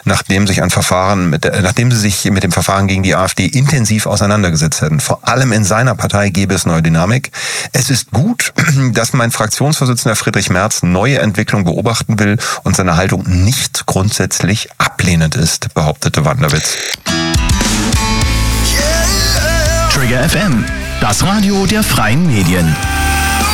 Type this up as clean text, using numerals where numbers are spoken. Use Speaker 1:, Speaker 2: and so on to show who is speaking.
Speaker 1: nachdem sie sich mit dem Verfahren gegen die AfD intensiv auseinandergesetzt hätten. Vor allem in seiner Partei gäbe es neue Dynamik. Es ist gut, dass mein Fraktionsvorsitzender Friedrich Merz neue Entwicklungen beobachten will und seine Haltung nicht grundsätzlich ablehnend ist, behauptete Wanderwitz.
Speaker 2: Trigger FM, das Radio der freien Medien.